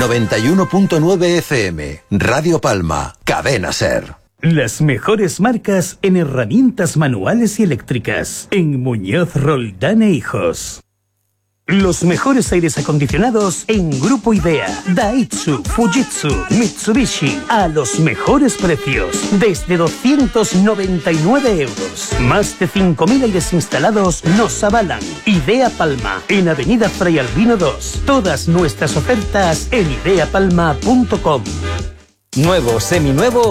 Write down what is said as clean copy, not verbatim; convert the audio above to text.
91.9 FM, Radio Palma, Cadena Ser. Las mejores marcas en herramientas manuales y eléctricas. En Muñoz Roldán e Hijos. Los mejores aires acondicionados en Grupo Idea, Daihatsu, Fujitsu, Mitsubishi, a los mejores precios, desde 299 euros. Más de 5.000 aires instalados nos avalan. Idea Palma, en Avenida Fray Albino 2. Todas nuestras ofertas en ideapalma.com. Nuevo, seminuevo